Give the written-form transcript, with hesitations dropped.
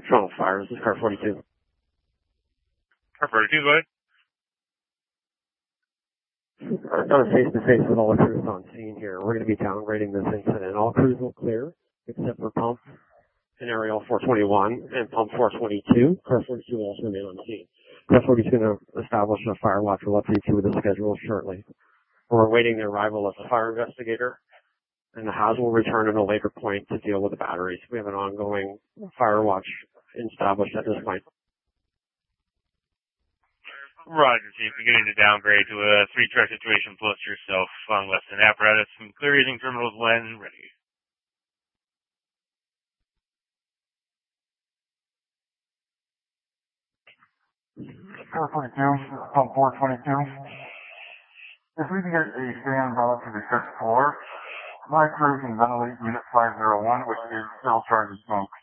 Toronto Fire, this is car 42. Car 42, go ahead. I've done a face-to-face with all the crews on scene here. We're going to be downgrading this incident. All crews will clear, except for pump and aerial 421 and pump 422. Car 42 will also remain on scene. Car 42 is going to establish a fire watch. We'll update you with the schedule shortly. We're awaiting the arrival of the fire investigator, and the HAZ will return at a later point to deal with the batteries. We have an ongoing fire watch established at this point. Roger, Chief. Beginning to downgrade to a 3-truck situation plus yourself on Western apparatus. From clear using terminals when ready. Car 42, pump 422. If we can get a fan brought up to the 6th floor, my crew can ventilate unit 501, which is still charging smoke.